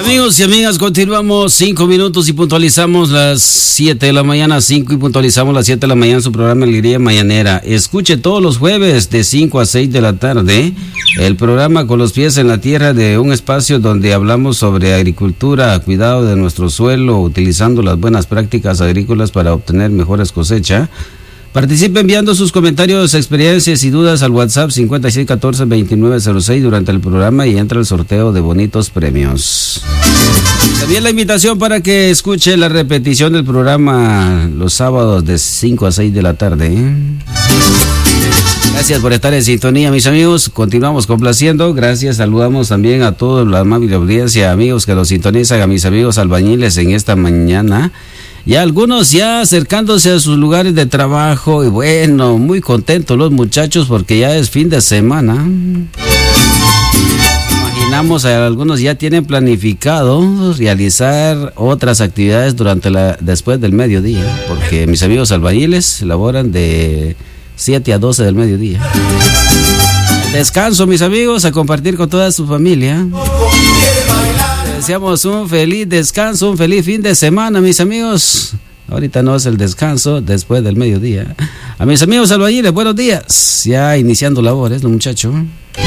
Amigos y amigas, continuamos 5 minutos y puntualizamos las 7 de la mañana, 5 y puntualizamos las 7 de la mañana su programa Alegría Mañanera. Escuche todos los jueves de 5 a 6 de la tarde el programa Con los pies en la tierra, de un espacio donde hablamos sobre agricultura, cuidado de nuestro suelo, utilizando las buenas prácticas agrícolas para obtener mejores cosechas. Participe enviando sus comentarios, experiencias y dudas al WhatsApp 5614-2906 durante el programa y entra al sorteo de bonitos premios. También la invitación para que escuche la repetición del programa los sábados de 5 a 6 de la tarde. Gracias por estar en sintonía, mis amigos. Continuamos complaciendo. Gracias. Saludamos también a toda la amable audiencia, amigos que nos sintonizan, a mis amigos albañiles en esta mañana. Y algunos ya acercándose a sus lugares de trabajo. Y bueno, muy contentos los muchachos porque ya es fin de semana. Imaginamos, algunos ya tienen planificado realizar otras actividades después del mediodía. Porque mis amigos albañiles laboran de 7 a 12 del mediodía. Descanso, mis amigos, a compartir con toda su familia. Deseamos un feliz descanso, un feliz fin de semana, mis amigos. Ahorita no es el descanso, después del mediodía. A mis amigos albañiles, buenos días. Ya iniciando labores, ¿no, muchacho?